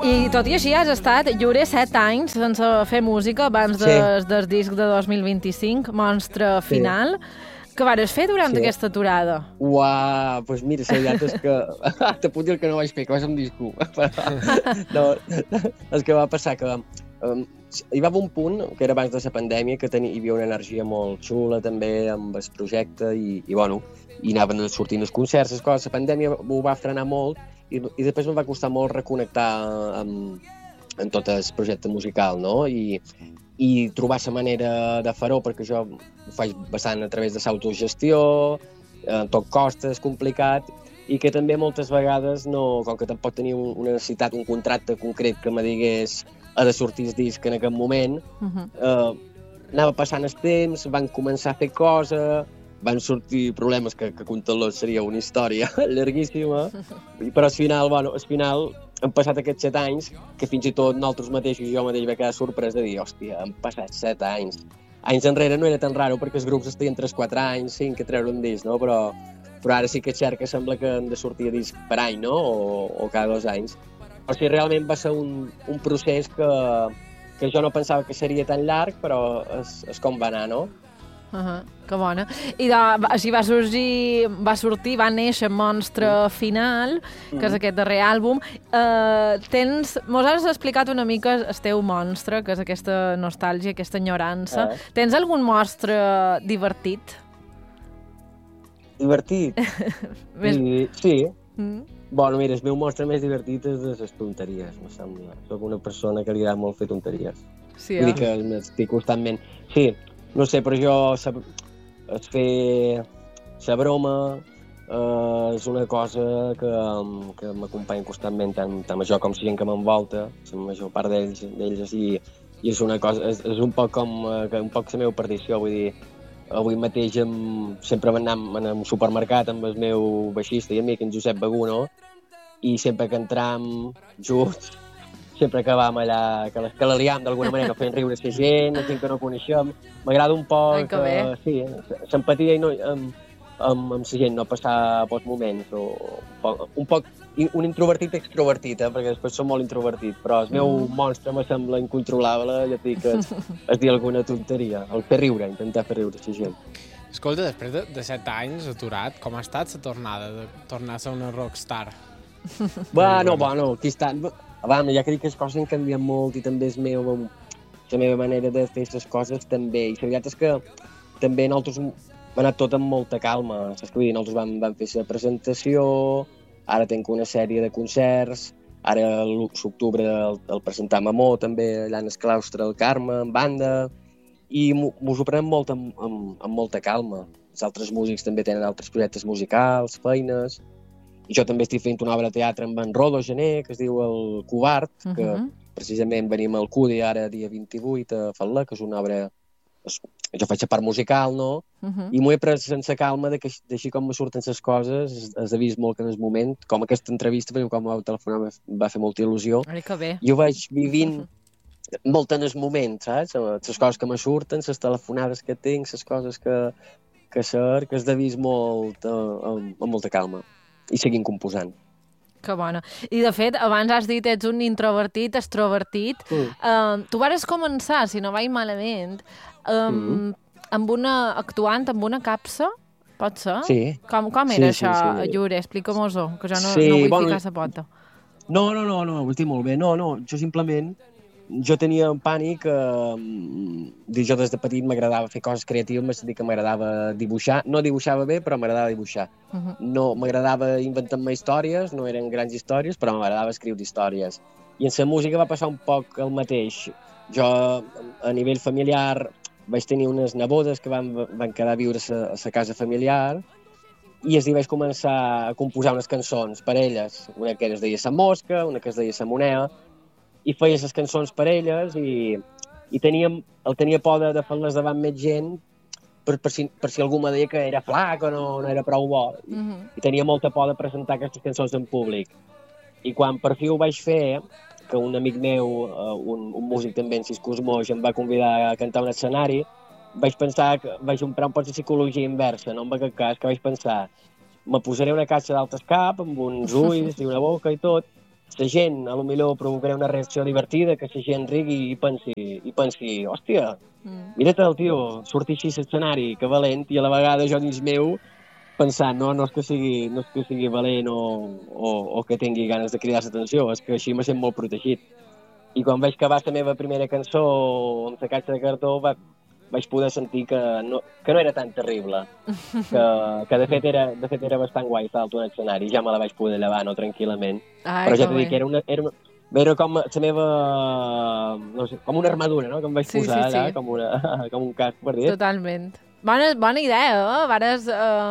I tot i així has estat, Llure, 7 anys sense fer música abans del disc de 2025, Monstre Final. Què vares fer durant aquesta aturada? Uau, doncs mira, la veritat és que te puc dir que no vaig fer, que vaig amb disco. No, és que va passar que hi va haver un punt, que era abans de la pandèmia, que hi havia una energia molt xula també amb el projecte i bueno, i anaven sortint els concerts, les coses. La pandèmia ho va frenar molt i després em va costar molt reconnectar amb tot el projecte musical, no? I trobar la manera de fer-ho, perquè jo ho faig bastant a través de l'autogestió, tot costa, és complicat, i que també moltes vegades, com que tampoc tenia una necessitat, un contracte concret que me digués ha de sortir el disc en aquest moment, anava passant el temps, van començar a fer coses, van sortir problemes que contar-los seria una història llarguíssima, però al final han passat aquests 7 anys que fins i tot nosaltres mateixos i jo mateix vaig quedar sorprès de dir, hòstia, han passat 7 anys. Anys enrere no era tan raro perquè els grups estaven 3-4 anys, 5 a treure un disc, no? Però ara sí que és cert que sembla que han de sortir a disc per any, no? O cada 2 anys. O sigui, realment va ser un procés que jo no pensava que seria tan llarg, però és com va anar, no? Que bona. I així va va néixer Monstre Final, que és aquest darrer àlbum. Mos has explicat una mica el teu monstre, que és aquesta nostàlgia, aquesta enyorança. Tens algun monstre divertit? Divertit? Sí. Bueno, mira, el meu monstre més divertit és de les tonteries, me sembla. Soc una persona que li agrada molt fer tonteries. Sí, vull dir que m'estic constantment... Sí, no sé, però jo fer la broma és una cosa que m'acompanya constantment, tant jo com la gent que m'envolta, la major part d'ells, i és una cosa, és un poc com la meva perdició, vull dir, avui mateix sempre anem a un supermercat amb el meu baixista i amic, en Josep Baguno, i sempre que entram junts, sempre acabam allà, que la liam d'alguna manera, fent riure la gent, la gent que no coneixem. M'agrada un poc, l'empatia amb la gent, no passar bons moments. Un poc un introvertit extrovertit, perquè després som molt introvertit, però el meu monstre me sembla incontrolable, ja et dic que és dir alguna tonteria, el fer riure, intentar fer riure la gent. Escolta, després de 7 anys aturat, com ha estat la tornada de tornar a ser una rockstar? Bueno, aquí està. Ja que dic que les coses han canviat molt i també la meva manera de fer les coses també. I la veritat és que també nosaltres hem anat tot amb molta calma. Saps què vull dir? Nosaltres vam fer la presentació, ara tenc una sèrie de concerts, ara a l'octubre el presentam a Mo, també allà en el claustre del Carme, en banda, i mos ho prenem molt amb molta calma. Els altres músics també tenen altres projectes musicals, feines. I jo també estic fent una obra de teatre amb en Rodo Gené, que es diu El Covard, que precisament venim al CUDI ara dia 28 a fer-la, que és una obra... Jo faig la part musical, no? I m'ho he pres sense calma, d'així com me surten les coses, has de vist molt que en el moment, com aquesta entrevista, perquè com vau telefonar va fer molta il·lusió. Ai, que bé. Jo vaig vivint molt en el moment, saps? Les coses que me surten, les telefonades que tinc, les coses que cerc, has de vist molt amb molta calma. I seguim composant. Que bona. I, de fet, abans has dit ets un introvertit, extrovertit. Tu vares començar, si no vaig malament, actuant amb una capsa, pot ser? Sí. Com era això, Llure? Explica-mos-ho, que jo no vull ficar la pota. No, ho estic molt bé. No, jo simplement... Jo tenia un pànic, jo des de petit m'agradava fer coses creatives, m'ha dit que m'agradava dibuixar. No dibuixava bé, però m'agradava dibuixar. No, m'agradava inventar-me històries, no eren grans històries, però m'agradava escriure històries. I en la música va passar un poc el mateix. Jo, a nivell familiar, vaig tenir unes nebodes que van quedar a viure a la casa familiar i vaig començar a composar unes cançons per elles. Una que es deia La Mosca, una que es deia La Moneda, i feia les cançons per elles i tenia por de fer-les davant més gent per si algú me deia que era flac o no era prou bo. I tenia molta por de presentar aquestes cançons en públic. I quan per fi ho vaig fer, que un amic meu, un músic també, en Cisco Moix, em va convidar a cantar un escenari, vaig pensar que vaig emprar un poc de psicologia inversa, no en aquest cas, que vaig pensar, me posaré una caixa d'altes cap, amb uns ulls i una boca i tot, la gent, a lo millor provocaré una reacció divertida, que la gent rigui i pensi, hòstia, mira-te el tio, sortir així a l'escenari, que valent, i a la vegada jo dins meu pensant, no és que sigui valent o que tingui ganes de cridar l'atenció, és que així me sent molt protegit. I quan vaig acabar la meva primera cançó amb la caixa de cartó vaig poder sentir que no era tan terrible, que de fet era bastant guai estar al escenari, ja me la vaig poder llevar, no, tranquil·lament. Però ja t'he dit que era com la meva, no sé, com una armadura, no?, que em vaig posar allà, com un casc per dir. Totalment. Bona idea, vares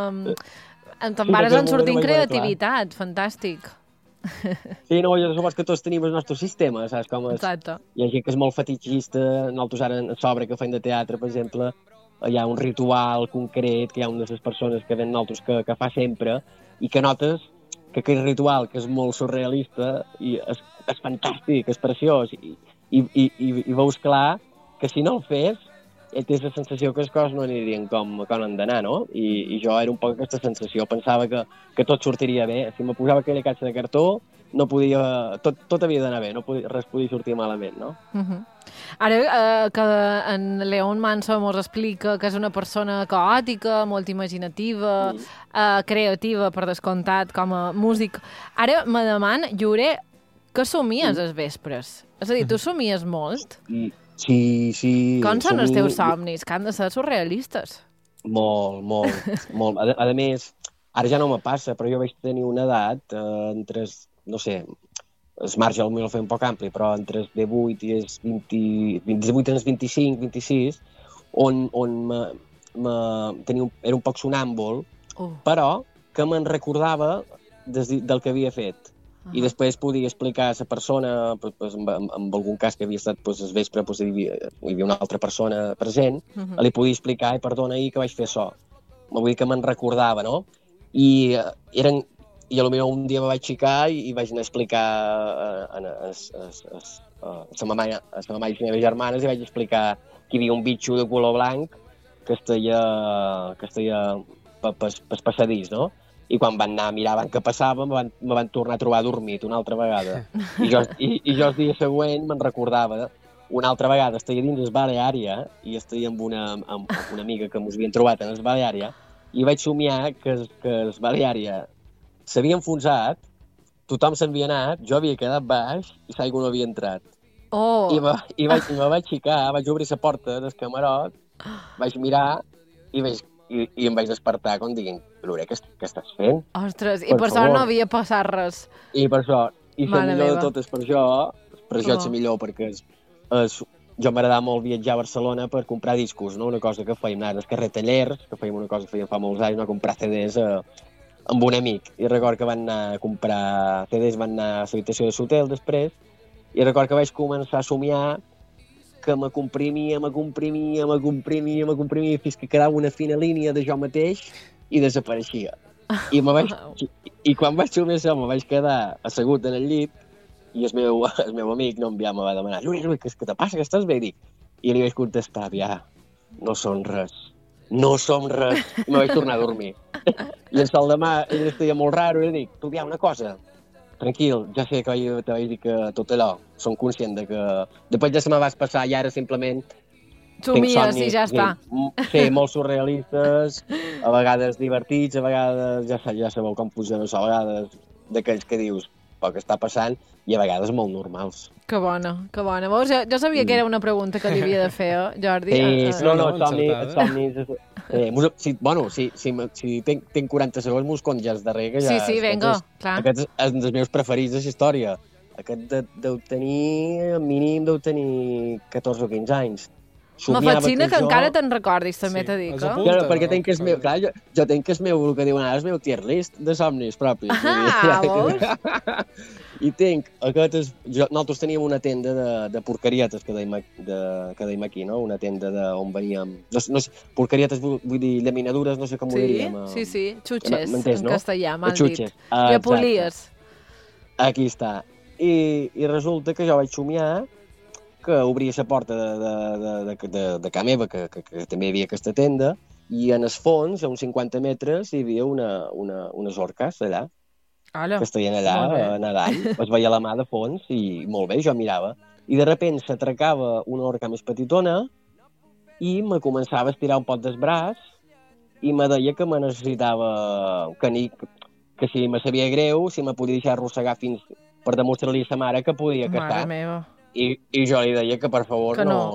en sortir creativitat, fantàstic. Sí, no, jo suposo que tots tenim el nostre sistema, saps com és? Exacte. Hi ha gent que és molt fetichista, nosaltres ara a sobre que feim de teatre, per exemple, hi ha un ritual concret, que hi ha una de les persones que ven nosaltres que fa sempre, i que notes que aquell ritual, que és molt surrealista, i és fantàstic, és preciós, i veus clar que si no el fes, tens la sensació que les coses no anirien com han d'anar, no? I jo era un poc aquesta sensació, pensava que tot sortiria bé. Si me posava aquella caixa de cartó, no podia... Tot havia d'anar bé, res podia sortir malament, no? Ara que en León Manso ens explica que és una persona caòtica, molt imaginativa, creativa, per descomptat, com a músic. Ara me deman, Llure, que somies els vespres? És a dir, tu somies molt? Sí. Com són els teus somnis? Que han de ser surrealistes. Molt. A més, ara ja no me passa, però jo vaig tenir una edat entre, no sé, el marge potser el feia un poc ampli, però entre els 18 i els 18 i els 25, 26, on era un poc sonàmbol, però que me'n recordava del que havia fet. I després podia explicar a la persona, en algun cas que havia estat al vespre, hi havia una altra persona present, li podia explicar, perdona, ahir que vaig fer això. Vull dir que me'n recordava, no? I potser un dia me vaig ficar i vaig anar a explicar a sa mamà i les meves germanes i vaig explicar que hi havia un bitxo de color blanc que esteia pel passadís, no? I quan van anar a mirar què passava, me van tornar a trobar dormit una altra vegada. I jo el dia següent me'n recordava. Una altra vegada estaia dins el Baleària i estaia amb una amiga que mos havien trobat en el Baleària i vaig somiar que el Baleària s'havia enfonsat, tothom s'havia anat, jo havia quedat baix i l'aigua no havia entrat. I me vaig ficar, vaig obrir la porta del camarot, vaig mirar i em vaig despertar com dient, Lure, què estàs fent? Ostres, i per sort no havia passat res. I per sort. I la millor de tot és per això és la millor, perquè jo m'agradava molt viatjar a Barcelona per comprar discos, no? Una cosa que fèiem anar als carrer Tallers, que fèiem una cosa que fèiem fa molts anys, a comprar CDs amb un amic. I record que van anar a comprar CDs, van anar a l'habitació de l'hotel després, i record que vaig començar a somiar que me comprimia fins que quedava una fina línia de jo mateix i desapareixia. I quan vaig somiar això me vaig quedar assegut en el llit i el meu amic no em va demanar Lluís, què te passa, que estàs bé? I li vaig contestar, no som res. I me vaig tornar a dormir. I el sol demà ell estaria molt raro i li dic, tu, una cosa, tranquil, ja sé que te vaig dir que tot allò, som conscient de que després ja se me vas passar i ara simplement somies i ja està. Sí, molt surrealistes, a vegades divertits, a vegades ja sabeu com posem això, a vegades d'aquells que dius què està passant i a vegades molt normals. Que bona. Veus, jo sabia que era una pregunta que li havia de fer, Jordi. Somnis... Si tinc 40 segons, m'ho compto ja els darrere, que ja... Sí, vinga, clar. Aquest és un dels meus preferits de la història. Aquest deu tenir, mínim, 14 o 15 anys. Me fascina que encara te'n recordis, també t'he dit, Clar, perquè tinc el meu... Clar, jo tinc el meu, el que diuen ara, el meu tier list de somnis propis. Veus? I tinc nosaltres teníem una tenda de porquerietes que deim aquí, no? Una tenda on veníem... No sé, porquerietes vull dir llaminadures, no sé com ho diríem. Sí, xutxes, en castellà, mal dit. I polies. Aquí està. I resulta que jo vaig somiar que obria la porta de casa meva, que també hi havia aquesta tenda, i en el fons, a uns 50 metres, hi havia unes orques allà. Hola. que estaven allà Molt bé. nedant, es veia la mà de fons i molt bé, jo mirava. I de repente s'atracava una orca més petitona i me començava a estirar un pot del braç i me deia que me necessitava que si me sabia greu, si me podia deixar arrossegar fins per demostrar-li a sa mare que podia Mare caçar. meva. I jo li deia que, per favor, Que no.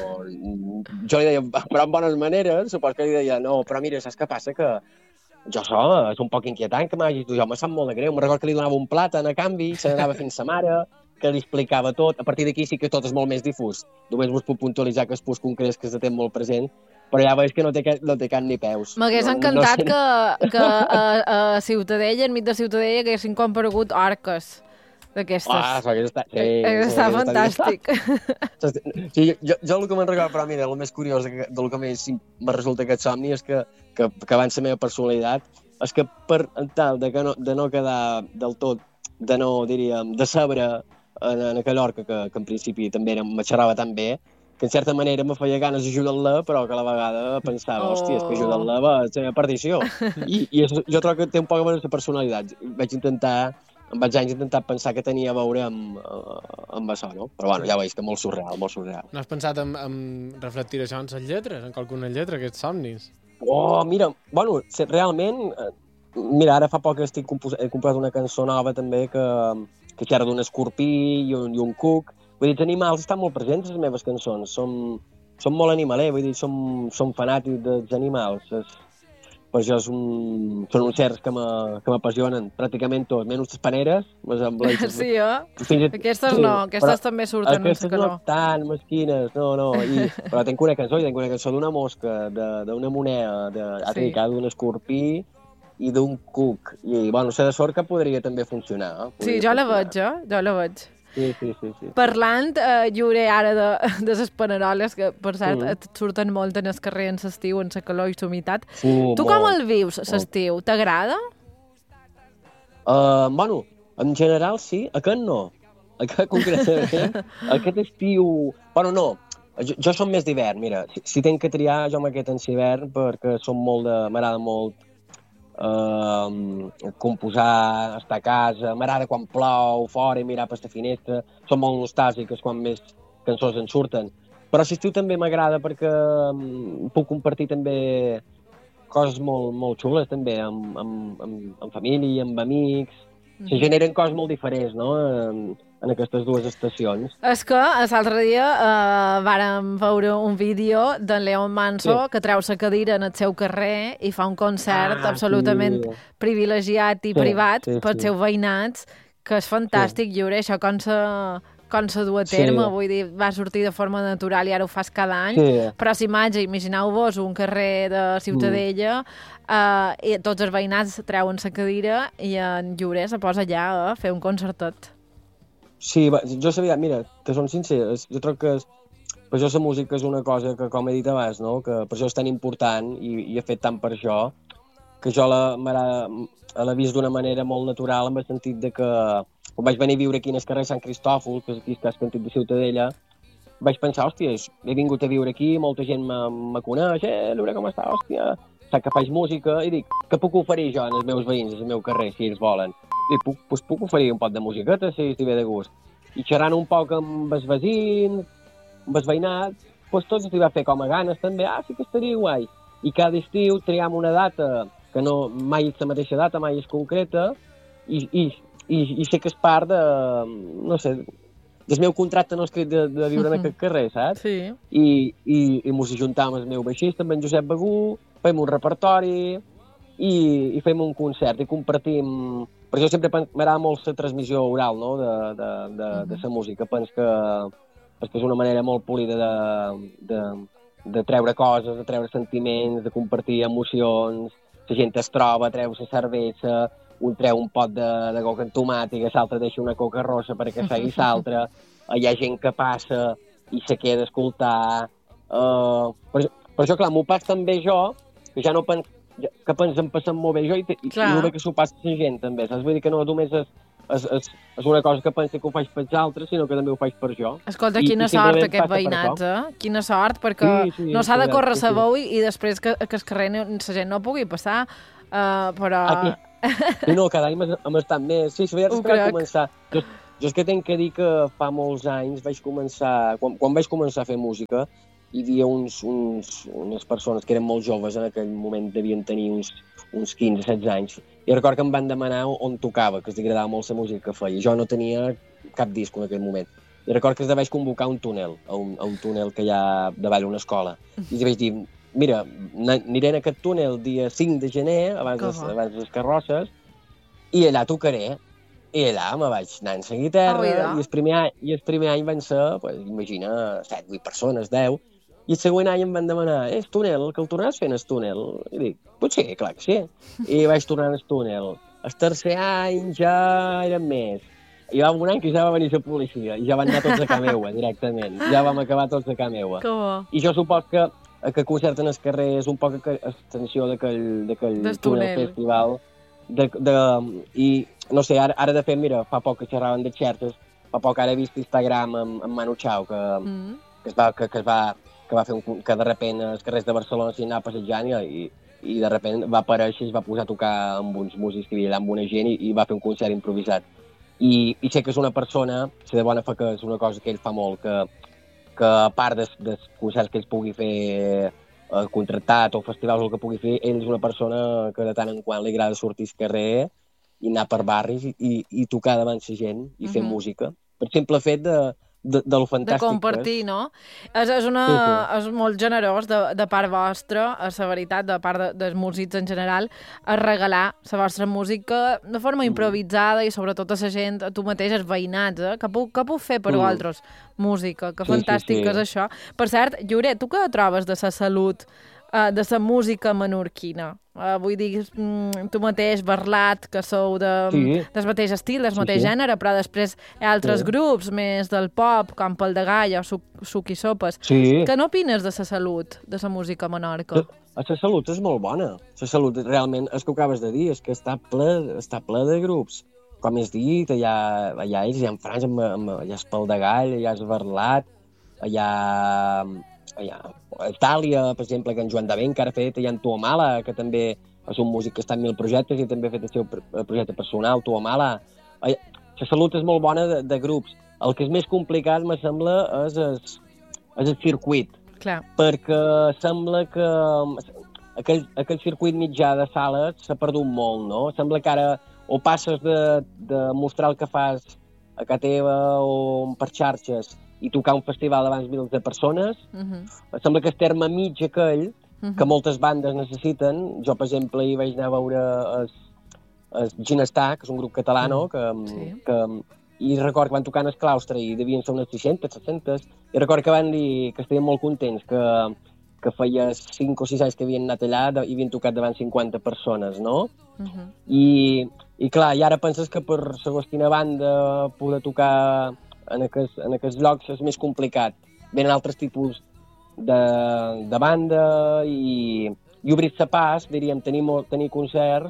Jo li deia, però en bones maneres, supos que li deia, no, però mira, saps què passa? Que jo és un poc inquietant que m'hagis dit, jo me sap molt de greu. Me recordo que li donava un plàtan a canvi, se n'anava fins sa mare, que li explicava tot. A partir d'aquí sí que tot és molt més difús. Només vos puc puntualitzar que els punts concrets que se té molt present, però ja veus que no té cap ni peus. M'hagués encantat que a Ciutadella, enmig de Ciutadella, haguessin comparegut orques d'aquestes. S'hagués estat... Sí, Està fantàstic. Sí, jo el que me'n recordo, però mira, el més curiós del que més me resulta aquest somni és que abans la meva personalitat és que per tal de no quedar del tot, de no, diríem, de sabre en aquella orca que en principi també me xerrava tan bé, que en certa manera me feia ganes d'ajudar-la, però que a la vegada pensava, hòstia, és que ajudar-la va a ser perdició. I jo trobo que té un poc a veure la personalitat. Em vaig intentar pensar que tenia a veure amb això, no? Però bueno, ja veus que molt surreal, molt surreal. No has pensat en reflectir això en les lletres, en qualcuna lletra, aquests somnis? Oh, mira, bueno, realment, mira, ara fa poc he composat una cançó nova també que xerra d'un escorpí i un cuc. Vull dir, els animals estan molt presents a les meves cançons, som molt animalers, vull dir, som fanàtics dels animals. Per això són uns certs que m'apassionen pràcticament tots, menys les paneres, les embleques. Sí, Aquestes no, aquestes també surten en aquestes no tan mesquines, no. Però tinc una cançó d'una mosca, d'una moneda, d'un escorpí i d'un cuc. I, bueno, la de sort que podria també funcionar. Sí, jo la veig. Sí. Parlant, Llure, ara de les paneroles, que per cert et surten molt en el carrer en l'estiu, en la calor i la humitat. Tu com el vius, l'estiu? T'agrada? Bueno, en general sí, aquest no. Aquest concretament, aquest estiu... Bueno, no, jo som més d'hivern, mira. Si tinc que triar, jo m'aquest en l'hivern perquè m'agrada molt composar, estar a casa, m'agrada quan plou fora i mirar per la finestra, són molt nostàlgiques quan més cançons en surten, però l'estiu també m'agrada perquè puc compartir també coses molt, molt xules també amb família, amb amics, se generen coses molt diferents, no?, en aquestes dues estacions. És que l'altre dia vàrem veure un vídeo d'en León Manso que treu la cadira en el seu carrer i fa un concert absolutament privilegiat i privat pels seus veïnats, que és fantàstic, Llure, això com se du a terme, vull dir, va sortir de forma natural i ara ho fas cada any, però s'imatge, imagineu-vos un carrer de Ciutadella i tots els veïnats treuen la cadira i en Llure se posa allà a fer un concertot. Sí, jo sabia, mira, que són sincers, jo trobo que per això la música és una cosa que, com he dit abans, no? Que per això és tan important i he fet tant per això, que jo l'he vist d'una manera molt natural, en el sentit de que quan vaig venir a viure aquí en el carrer Sant Cristòfol, que és aquí el cantit de Ciutadella, vaig pensar, hòstia, he vingut a viure aquí, molta gent me coneix, Llure, com està, hòstia, sap que faig música, i dic, què puc oferir jo als meus veïns, al meu carrer, si ells volen? I puc oferir un pot de musiqueta, si ve de gust. I xerrant un poc amb els veïns, amb els veïnats, tots s'hi va fer com a ganes també, sí que estaria guai. I cada estiu triam una data, que no mai és la mateixa data, mai és concreta, i sé que és part de, no sé, del meu contracte no escrit de viure en aquest carrer, saps? Sí. I mos ajuntàvem el meu baixista, amb en Josep Begú, fem un repertori i fem un concert i compartim... Per això sempre m'agrada molt la transmissió oral, no?, de la música. Penso que és una manera molt polida de treure coses, de treure sentiments, de compartir emocions. La gent es troba, treu la cervesa, un treu un pot de coca amb tomàtica, l'altre deixa una coca rossa perquè segui l'altre. Hi ha gent que passa i se queda a escoltar. Per això, clar, m'ho pas també jo, que ja no penso que pensem passant molt bé jo i el bé que s'ho passa a la gent també, saps? Vull dir que no només és una cosa que penso que ho faig pels altres, sinó que també ho faig per jo. Escolta, quina sort aquest veïnat, quina sort, perquè no s'ha de córrer la veu i després que el carrer la gent no pugui passar, però Sí, no, cada any hem estat més. Sí, la veritat és que vaig començar... Jo és que tinc que dir que fa molts anys vaig començar... Quan vaig començar a fer música, hi havia unes persones que eren molt joves, en aquell moment devien tenir uns 15-16 anys, i recordo que em van demanar on tocava, que els agradava molt la música que feia. Jo no tenia cap disc en aquell moment. I recordo que els vaig convocar a un túnel, a un túnel que hi ha davall una escola. I els vaig dir, mira, aniré en aquest túnel el dia 5 de gener, abans de les carrosses, i allà tocaré. I allà me vaig anar en la guitarra, i el primer any van ser, pues, imagina, 7-8 persones, 10, i el següent any em van demanar, el túnel, que el tornaràs fent el túnel? I dic, potser, clar que sí. I vaig tornar al túnel. El tercer any ja eren més. Hi va un any que ja va venir la policia, i ja van anar tots a ca meua, directament. Ja vam acabar tots a ca meua. I jo supos que concert en el carrer és un poc extensió d'aquell túnel festival. I no sé, ara de fet, mira, fa poc que xerraven de xertes, fa poc ara he vist Instagram amb Manu Chao, que va fer que de repente als carrers de Barcelona s'hi anava passejant i de repente va aparèixer i es va posar a tocar amb uns músics que hi havia allà amb una gent i va fer un concert improvisat. I sé que és una persona, sé de bona fe que és una cosa que ell fa molt, que a part dels concerts que ell pugui fer contractat o festivals o el que pugui fer, ell és una persona que de tant en quant li agrada sortir al carrer i anar per barris i tocar davant la gent i fer música. Per simple fet de lo fantàstic. De compartir, no? És molt generós de part vostra, la veritat, de part dels músics en general, a regalar la vostra música de forma improvisada i sobretot a la gent, a tu mateix, els veïnats, que puc fer per vosaltres música, que fantàstic és això. Per cert, Lloret, tu què trobes de la salut de la música menorquina? Vull dir, tu mateix, Barlat, que sou del mateix estil, del mateix gènere, però després hi ha altres grups més del pop, com Pel de Gall o Suc i Sopes. Què n'opines de la salut de la música a Menorca? La salut és molt bona. La salut realment és que ho acabes de dir, és que està ple de grups. Com has dit, allà ells, hi ha en França, allà és Pel de Gall, allà és Barlat, allà a Itàlia, per exemple, que en Joan Davent, que ara ha fet, hi ha en Tuamala, que també és un músic que està en 1000 projectes i també ha fet el seu projecte personal, Tuamala. La salut és molt bona de grups. El que és més complicat, me sembla, és el circuit. Clar. Perquè sembla que aquell circuit mitjà de sales s'ha perdut molt, no? Sembla que ara o passes de mostrar el que fas a casa teva o per xarxes i tocar un festival davant milers de persones. Sembla que el terme mig aquell, que moltes bandes necessiten. Jo, per exemple, hi vaig anar a veure el Ginestar, que és un grup català, no? I record que van tocar en el claustre i devien ser unes 600, 700, i record que van dir que estaven molt contents, que feia 5 o 6 anys que havien anat allà i havien tocat davant 50 persones, no? I clar, i ara penses que per segons quina banda poder tocar en aquests llocs és més complicat. Venen altres tipus de banda i obrir-se pas, diríem, tenir concerts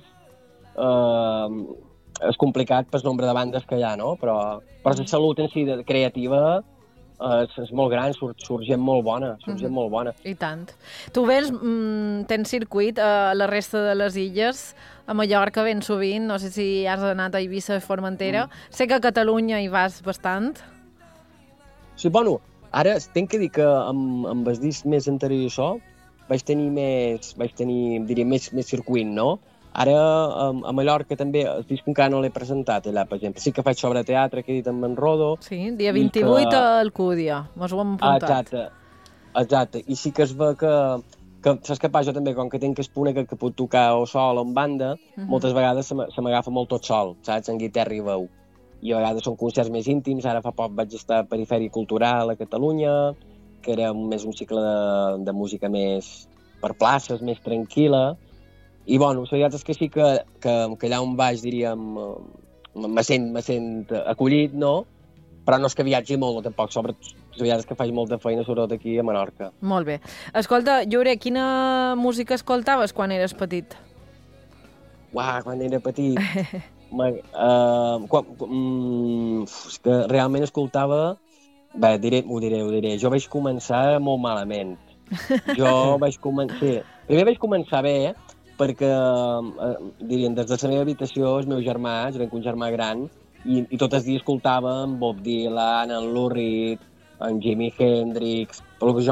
és complicat pel nombre de bandes que hi ha, no? Però la salut en si creativa és molt gran, surt gent molt bona, I tant. Tu tens circuit a la resta de les illes, a Mallorca ben sovint, no sé si has anat a Eivissa i Formentera. Sé que a Catalunya hi vas bastant. Sí, bueno, ara tinc que dir que amb el disc més anterior a això vaig tenir, diria, més circuit, no? Ara, a Mallorca també, el disc encara no l'he presentat allà, per exemple. Sí que faig sobre teatre, que he dit amb en Rodo. Sí, dia 28 a Alcúdia, mos ho hem apuntat. Exacte. I sí que es ve que saps què passa? Jo també, com que tinc el punt que puc tocar o sol o en banda, moltes vegades se m'agafa molt tot sol, saps? En guitarra i veu. I a vegades són concerts més íntims. Ara fa poc vaig estar a Perifèria Cultural a Catalunya, que era més un cicle de música més per places, més tranquil·la. I, bueno, la veritat és que sí que allà on vaig, diríem, me sent acollit, no? Però no és que viatgi molt, no, tampoc. Sobretot, la veritat és que faig molta feina, sobretot aquí a Menorca. Molt bé. Escolta, Lloret, quina música escoltaves quan eres petit? Quan era petit? És que realment escoltava... Bé, ho diré. Jo vaig començar molt malament. Primer vaig començar bé, perquè, dirien, des de la meva habitació, el meu germà, jo tenc un germà gran, i tot el dia escoltàvem Bob Dylan, en Lou Reed, en Jimi Hendrix, però el que jo